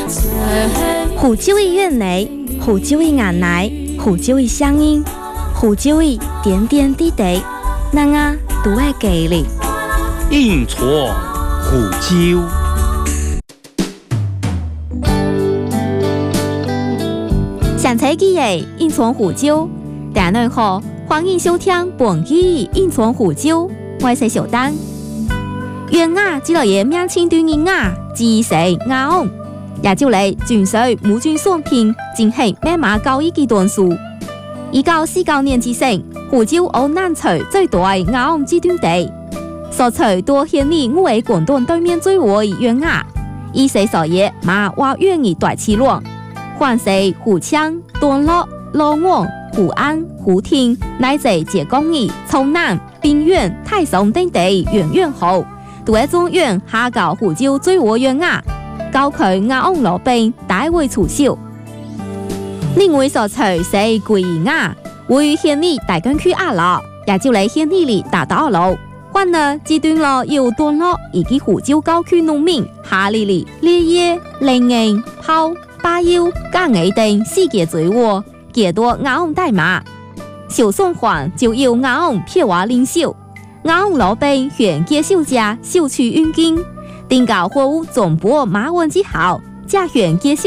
湖州的院内，湖州的眼内，湖州的声音，湖州的点点滴滴，咱啊都爱记哩。 印传湖州。 上车记的印传湖州，大家好，欢迎收听本期印传湖州，我是小丹。粤雅只落嘢名称对英雅，只是雅昂，也就嚟全水母尊双拼，进行密码交易嘅段数。1949年之前，湖州澳南区最大嘅雅昂集团地，所处多县里5个广东对面最为粤雅，以四所嘢马挖粤语大起乱，还是湖腔、段落、罗岸、湖安、湖天，乃至浙江语、潮南、边远、太松等地远远好。都係中原下到湖州最和粵雅，郊區雅昂羅賓大為促銷。另外所處是貴雅，為縣里大根區亞路，也就嚟縣里大道路。還呢，這段路有段落以及湖州郊區農民下里烈葉、靈應、泡、巴腰、加藝等四個最和，幾多雅昂大馬。小送環就有雅昂撇話領袖。雅昂老兵原介紹者小區運經，定搞貨物總部馬運之後，加原介紹。